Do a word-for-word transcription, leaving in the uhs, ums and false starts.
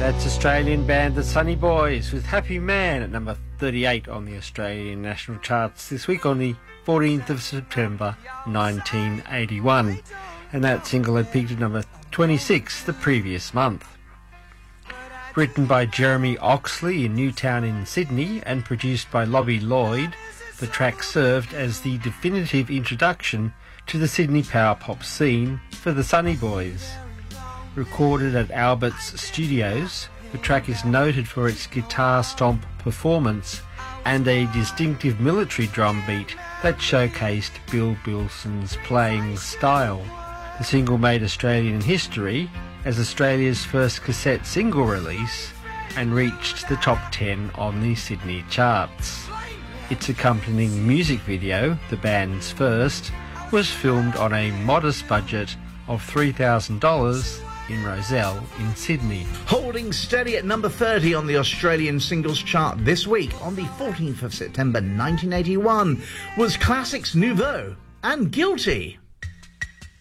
That's Australian band The Sunny Boys with Happy Man at number thirty-eight on the Australian national charts this week on the fourteenth of September nineteen eighty-one. And that single had peaked at number twenty-six the previous month. Written by Jeremy Oxley in Newtown in Sydney and produced by Lobby Lloyd, the track served as the definitive introduction to the Sydney power pop scene for the Sunny Boys. Recorded at Albert's Studios, the track is noted for its guitar stomp performance and a distinctive military drum beat that showcased Bill Bilson's playing style. The single made Australian history as Australia's first cassette single release and reached the top ten on the Sydney charts. Its accompanying music video, the band's first, was filmed on a modest budget of three thousand dollars in Rozelle in Sydney. Holding steady at number thirty on the Australian singles chart this week on the fourteenth of September nineteen eighty-one was Classics Nouveau and Guilty.